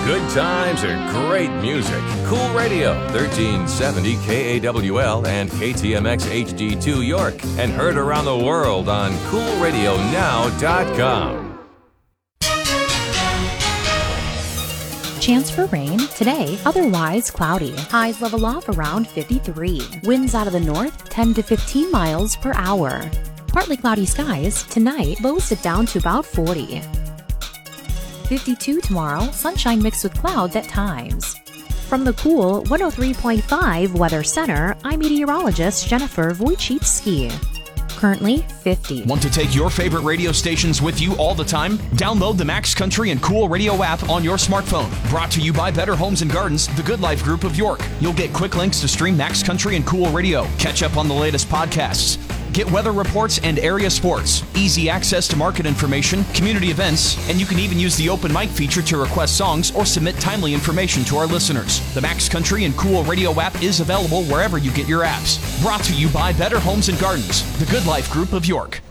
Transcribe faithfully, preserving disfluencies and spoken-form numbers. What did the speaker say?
Good times and great music. Cool Radio, thirteen seventy K A W L and K T M X H D two York. And heard around the world on cool radio now dot com. Chance for rain today, otherwise cloudy. Highs level off around fifty-three. Winds out of the north ten to fifteen miles per hour. Partly cloudy skies tonight, lows sit down to about forty. fifty-two tomorrow, sunshine mixed with clouds at times. From the Cool one oh three point five Weather Center, I'm meteorologist Jennifer Wojcicki. Currently fifty. Want to take your favorite radio stations with you all the time? Download the Max Country and Cool Radio app on your smartphone. Brought to you by Better Homes and Gardens, the Good Life Group of York. You'll get quick links to stream Max Country and Cool Radio, catch up on the latest podcasts, get weather reports and area sports, easy access to market information, community events, and you can even use the open mic feature to request songs or submit timely information to our listeners. The Max Country and Cool Radio app is available wherever you get your apps. Brought to you by Better Homes and Gardens, the Good Life Group of York.